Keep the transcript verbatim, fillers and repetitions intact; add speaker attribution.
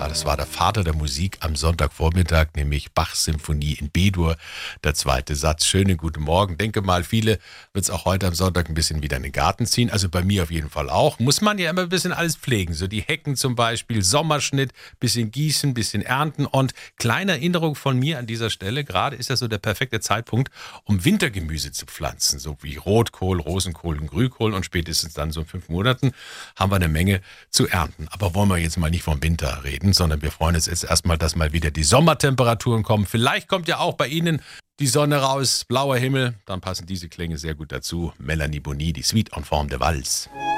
Speaker 1: Ja, das war der Vater der Musik am Sonntagvormittag, nämlich Bachs Symphonie in B-Dur, der zweite Satz. Schönen guten Morgen. Denke mal, viele wird es auch heute am Sonntag ein bisschen wieder in den Garten ziehen. Also bei mir auf jeden Fall auch. Muss man ja immer ein bisschen alles pflegen. So die Hecken zum Beispiel, Sommerschnitt, bisschen gießen, bisschen ernten. Und kleine Erinnerung von mir an dieser Stelle. Gerade ist das so der perfekte Zeitpunkt, um Wintergemüse zu pflanzen. So wie Rotkohl, Rosenkohl und Grünkohl. Und spätestens dann so in fünf Monaten haben wir eine Menge zu ernten. Aber wollen wir jetzt mal nicht vom Winter reden, sondern wir freuen uns jetzt erstmal, dass mal wieder die Sommertemperaturen kommen. Vielleicht kommt ja auch bei Ihnen die Sonne raus, blauer Himmel. Dann passen diese Klänge sehr gut dazu. Melanie Bonny, die Suite en forme de Valse.